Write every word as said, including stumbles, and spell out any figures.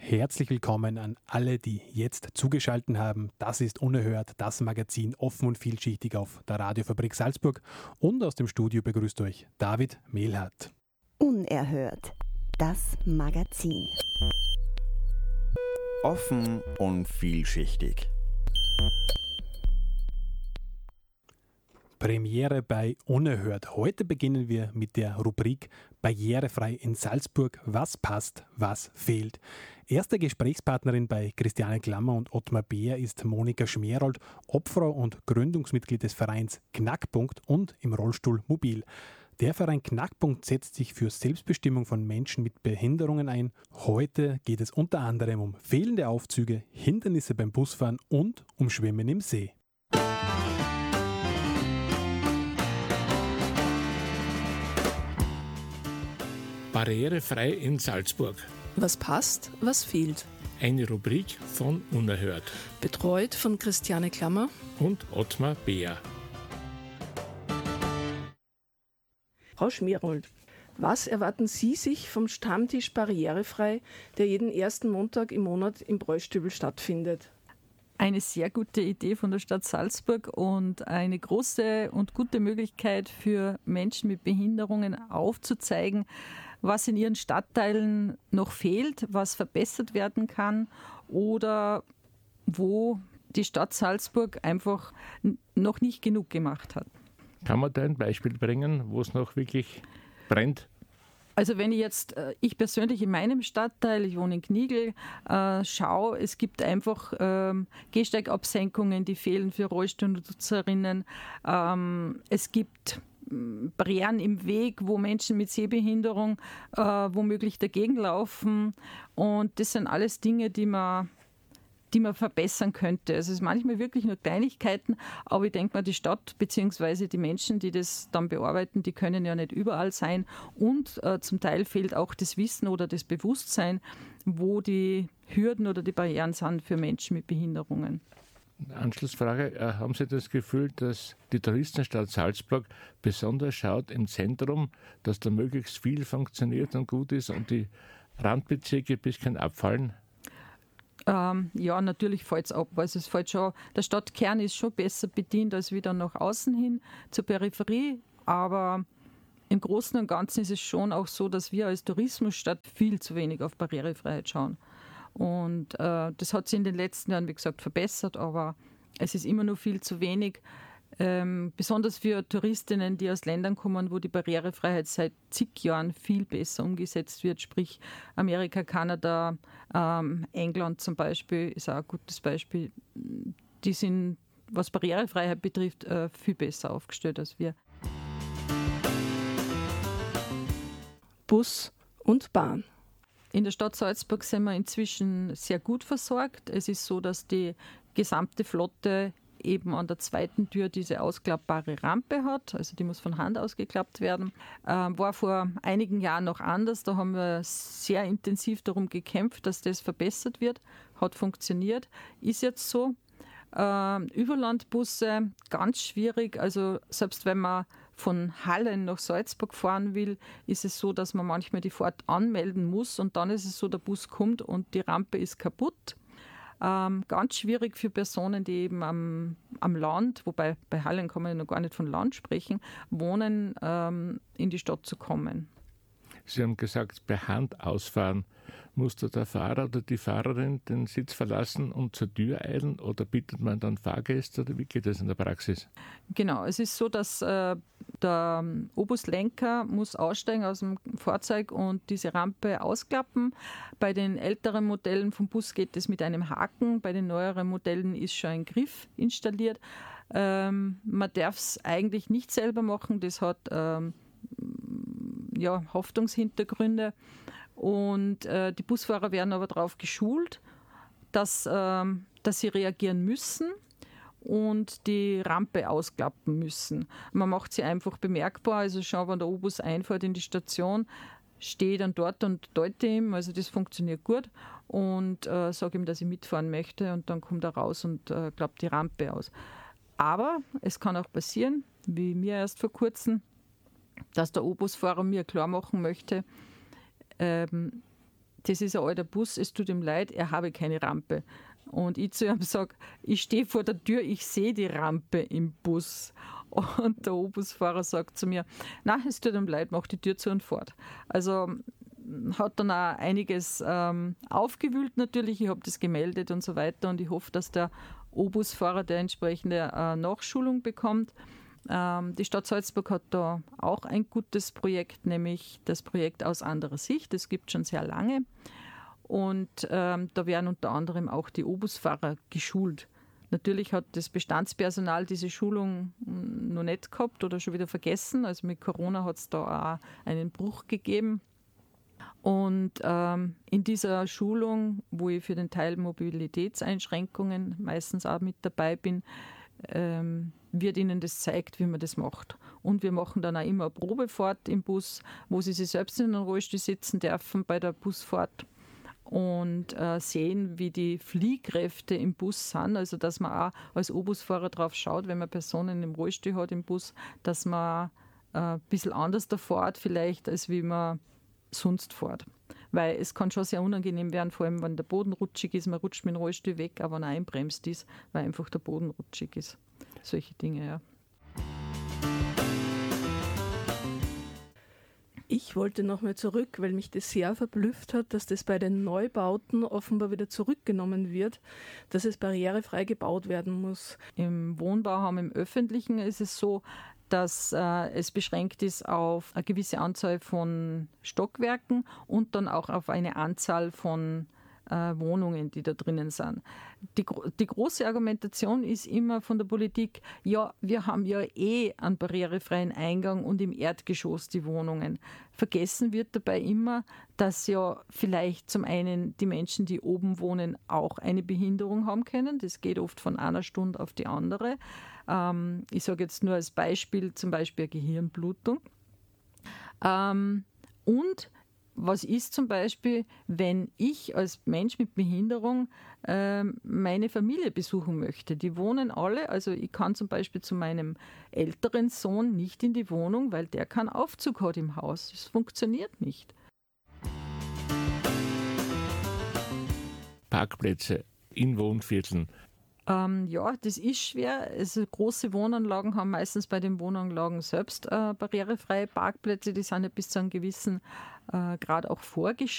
Herzlich willkommen an alle, die jetzt zugeschaltet haben. Das ist Unerhört, das Magazin offen und vielschichtig auf der Radiofabrik Salzburg. Und aus dem Studio begrüßt euch David Mehlhardt. Unerhört, das Magazin. Offen und vielschichtig. Premiere bei Unerhört. Heute beginnen wir mit der Rubrik Barrierefrei in Salzburg. Was passt, was fehlt? Erste Gesprächspartnerin bei Christiane Klammer und Ottmar Beer ist Monika Schmerold, Obfrau und Gründungsmitglied des Vereins Knackpunkt und im Rollstuhl mobil. Der Verein Knackpunkt setzt sich für Selbstbestimmung von Menschen mit Behinderungen ein. Heute geht es unter anderem um fehlende Aufzüge, Hindernisse beim Busfahren und um Schwimmen im See. Barrierefrei in Salzburg. Was passt, was fehlt. Eine Rubrik von Unerhört. Betreut von Christiane Klammer und Ottmar Beer. Frau Schmerold, was erwarten Sie sich vom Stammtisch Barrierefrei, der jeden ersten Montag im Monat im Bräustübel stattfindet? Eine sehr gute Idee von der Stadt Salzburg und eine große und gute Möglichkeit für Menschen mit Behinderungen aufzuzeigen, was in ihren Stadtteilen noch fehlt, was verbessert werden kann oder wo die Stadt Salzburg einfach noch nicht genug gemacht hat. Kann man da ein Beispiel bringen, wo es noch wirklich brennt? Also wenn ich jetzt, ich persönlich in meinem Stadtteil, ich wohne in Gnigl, äh, schaue, es gibt einfach ähm, Gehsteigabsenkungen, die fehlen für Rollstuhlnutzerinnen. Ähm, es gibt Barrieren im Weg, wo Menschen mit Sehbehinderung äh, womöglich dagegen laufen. Und das sind alles Dinge, die man, die man verbessern könnte. Also es ist manchmal wirklich nur Kleinigkeiten, aber ich denke mal, die Stadt bzw. die Menschen, die das dann bearbeiten, die können ja nicht überall sein. Und äh, zum Teil fehlt auch das Wissen oder das Bewusstsein, wo die Hürden oder die Barrieren sind für Menschen mit Behinderungen. Anschlussfrage, haben Sie das Gefühl, dass die Touristenstadt Salzburg besonders schaut im Zentrum, dass da möglichst viel funktioniert und gut ist und die Randbezirke ein bisschen abfallen? Ähm, ja, natürlich fällt es ab. Also es fällt schon, der Stadtkern ist schon besser bedient als wieder nach außen hin zur Peripherie, aber im Großen und Ganzen ist es schon auch so, dass wir als Tourismusstadt viel zu wenig auf Barrierefreiheit schauen. Und äh, das hat sich in den letzten Jahren, wie gesagt, verbessert, aber es ist immer noch viel zu wenig. Ähm, besonders für Touristinnen, die aus Ländern kommen, wo die Barrierefreiheit seit zig Jahren viel besser umgesetzt wird, sprich Amerika, Kanada, ähm, England zum Beispiel ist auch ein gutes Beispiel. Die sind, was Barrierefreiheit betrifft, äh, viel besser aufgestellt als wir. Bus und Bahn. In der Stadt Salzburg sind wir inzwischen sehr gut versorgt. Es ist so, dass die gesamte Flotte eben an der zweiten Tür diese ausklappbare Rampe hat. Also die muss von Hand ausgeklappt werden. Ähm, war vor einigen Jahren noch anders. Da haben wir sehr intensiv darum gekämpft, dass das verbessert wird. Hat funktioniert. Ist jetzt so. Ähm, Überlandbusse, ganz schwierig. Also selbst wenn man von Hallen nach Salzburg fahren will, ist es so, dass man manchmal die Fahrt anmelden muss und dann ist es so, der Bus kommt und die Rampe ist kaputt. Ähm, ganz schwierig für Personen, die eben am, am Land, wobei bei Hallen kann man ja noch gar nicht von Land sprechen, wohnen, ähm, in die Stadt zu kommen. Sie haben gesagt, per Hand ausfahren. Muss da der Fahrer oder die Fahrerin den Sitz verlassen und zur Tür eilen oder bittet man dann Fahrgäste oder wie geht das in der Praxis? Genau, es ist so, dass äh, der Obuslenker muss aussteigen aus dem Fahrzeug und diese Rampe ausklappen. Bei den älteren Modellen vom Bus geht es mit einem Haken, bei den neueren Modellen ist schon ein Griff installiert. Ähm, man darf es eigentlich nicht selber machen, das hat ähm, ja, Haftungshintergründe. Und äh, die Busfahrer werden aber darauf geschult, dass, äh, dass sie reagieren müssen und die Rampe ausklappen müssen. Man macht sie einfach bemerkbar, also schon, wenn der O-Bus einfährt in die Station, stehe ich dann dort und deute ihm, also das funktioniert gut und äh, sage ihm, dass ich mitfahren möchte und dann kommt er raus und äh, klappt die Rampe aus. Aber es kann auch passieren, wie mir erst vor kurzem, dass der O-Busfahrer mir klar machen möchte, ähm, das ist ein alter Bus, es tut ihm leid, er habe keine Rampe. Und ich zu ihm sage, ich stehe vor der Tür, ich sehe die Rampe im Bus. Und der O-Busfahrer sagt zu mir, nein, es tut ihm leid, mach die Tür zu und fort. Also hat dann auch einiges ähm, aufgewühlt natürlich, ich habe das gemeldet und so weiter und ich hoffe, dass der O-Busfahrer der entsprechende äh, Nachschulung bekommt. Ähm, die Stadt Salzburg hat da auch ein gutes Projekt, nämlich das Projekt aus anderer Sicht, das gibt es schon sehr lange und ähm, da werden unter anderem auch die O-Busfahrer geschult. Natürlich hat das Bestandspersonal diese Schulung noch nicht gehabt oder schon wieder vergessen. Also mit Corona hat es da auch einen Bruch gegeben. Und ähm, in dieser Schulung, wo ich für den Teil Mobilitätseinschränkungen meistens auch mit dabei bin, ähm, wird ihnen das gezeigt, wie man das macht. Und wir machen dann auch immer eine Probefahrt im Bus, wo sie sich selbst in den Rollstuhl sitzen dürfen bei der Busfahrt. Und äh, sehen, wie die Fliehkräfte im Bus sind. Also, dass man auch als O-Busfahrer drauf schaut, wenn man Personen im Rollstuhl hat im Bus, dass man äh, ein bisschen anders da fährt, vielleicht, als wie man sonst fährt. Weil es kann schon sehr unangenehm werden, vor allem, wenn der Boden rutschig ist, man rutscht mit dem Rollstuhl weg, aber wenn er einbremst ist, weil einfach der Boden rutschig ist. Solche Dinge, ja. Ich wollte nochmal zurück, weil mich das sehr verblüfft hat, dass das bei den Neubauten offenbar wieder zurückgenommen wird, dass es barrierefrei gebaut werden muss. Im Wohnbau haben im Öffentlichen ist es so, dass äh, es beschränkt ist auf eine gewisse Anzahl von Stockwerken und dann auch auf eine Anzahl von äh, Wohnungen, die da drinnen sind. Die, die große Argumentation ist immer von der Politik, ja, wir haben ja eh einen barrierefreien Eingang und im Erdgeschoss die Wohnungen. Vergessen wird dabei immer, dass ja vielleicht zum einen die Menschen, die oben wohnen, auch eine Behinderung haben können. Das geht oft von einer Stunde auf die andere. Ähm, ich sage jetzt nur als Beispiel zum Beispiel eine Gehirnblutung. Ähm, und was ist zum Beispiel, wenn ich als Mensch mit Behinderung äh, meine Familie besuchen möchte? Die wohnen alle, also ich kann zum Beispiel zu meinem älteren Sohn nicht in die Wohnung, weil der keinen Aufzug hat im Haus. Das funktioniert nicht. Parkplätze in Wohnvierteln. Ähm, ja, das ist schwer. Also große Wohnanlagen haben meistens bei den Wohnanlagen selbst äh, barrierefreie Parkplätze. Die sind ja bis zu einem gewissen äh, Grad auch vorgeschrieben.